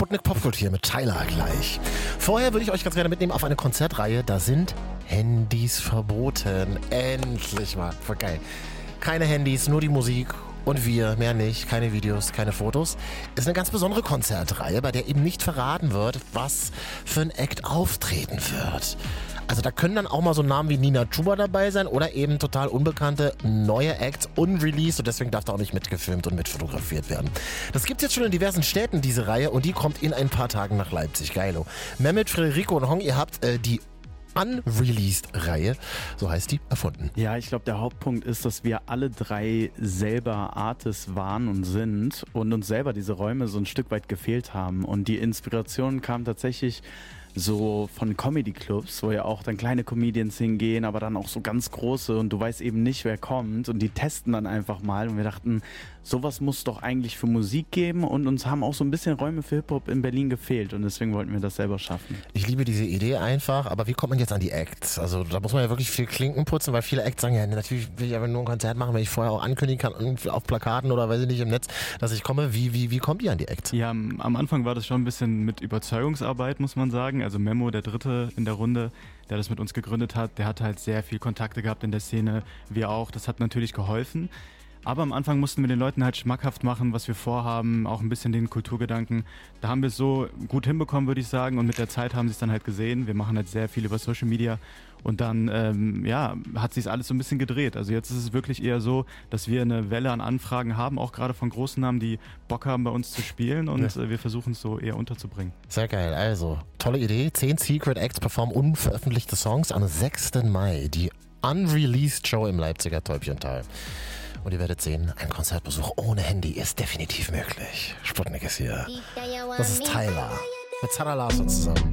Sputnik Popkult hier mit Tyler gleich. Vorher würde ich euch ganz gerne mitnehmen auf eine Konzertreihe. Da sind Handys verboten. Endlich mal. Voll geil. Keine Handys, nur die Musik. Und wir, mehr nicht, keine Videos, keine Fotos. Ist eine ganz besondere Konzertreihe, bei der eben nicht verraten wird, was für ein Act auftreten wird. Also da können dann auch mal so Namen wie Nina Chuba dabei sein oder eben total unbekannte neue Acts, unreleased, und deswegen darf da auch nicht mitgefilmt und mitfotografiert werden. Das gibt's jetzt schon in diversen Städten, diese Reihe, und die kommt in ein paar Tagen nach Leipzig. Geilo. Mehmet, Frederico und Hong, ihr habt die Unreleased-Reihe, so heißt die, erfunden. Ja, ich glaube, der Hauptpunkt ist, dass wir alle drei selber Artists waren und sind und uns selber diese Räume so ein Stück weit gefehlt haben. Und die Inspiration kam tatsächlich so von Comedy-Clubs, wo ja auch dann kleine Comedians hingehen, aber dann auch so ganz große, und du weißt eben nicht, wer kommt, und die testen dann einfach mal, und wir dachten, sowas muss doch eigentlich für Musik geben, und uns haben auch so ein bisschen Räume für Hip-Hop in Berlin gefehlt, und deswegen wollten wir das selber schaffen. Ich liebe diese Idee einfach, aber wie kommt man jetzt an die Acts? Also da muss man ja wirklich viel Klinken putzen, weil viele Acts sagen, ja natürlich will ich aber nur ein Konzert machen, wenn ich vorher auch ankündigen kann auf Plakaten oder weiß ich nicht im Netz, dass ich komme. Wie kommt ihr an die Acts? Ja, am Anfang war das schon ein bisschen mit Überzeugungsarbeit, muss man sagen. Also Memo, der Dritte in der Runde, der das mit uns gegründet hat, der hat halt sehr viel Kontakte gehabt in der Szene, wir auch. Das hat natürlich geholfen. Aber am Anfang mussten wir den Leuten halt schmackhaft machen, was wir vorhaben, auch ein bisschen den Kulturgedanken. Da haben wir es so gut hinbekommen, würde ich sagen, und mit der Zeit haben sie es dann halt gesehen. Wir machen halt sehr viel über Social Media, und dann hat sich alles so ein bisschen gedreht. Also jetzt ist es wirklich eher so, dass wir eine Welle an Anfragen haben, auch gerade von großen Namen, die Bock haben, bei uns zu spielen, und wir versuchen es so eher unterzubringen. Sehr geil, also tolle Idee. 10 Secret Acts performen unveröffentlichte Songs am 6. Mai. Die Unreleased Show im Leipziger Täubchental. Und ihr werdet sehen, ein Konzertbesuch ohne Handy ist definitiv möglich. Sputnik ist hier. Das ist Tyler mit Sarah Larsson zusammen.